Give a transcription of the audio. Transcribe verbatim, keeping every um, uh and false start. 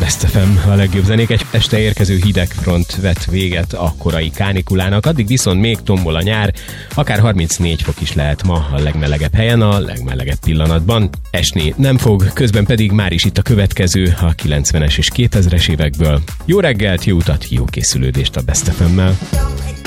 Best ef em, a legjobb zenék. Egy este érkező hidegfront vett véget a korai kánikulának, addig viszont még tombol a nyár, akár harmincnégy fok is lehet ma a legmelegebb helyen, a legmelegebb pillanatban. Esni nem fog, közben pedig már is itt a következő a kilencvenes és kétezres évekből. Jó reggelt, jó utat, jó készülődést a Best ef emmel.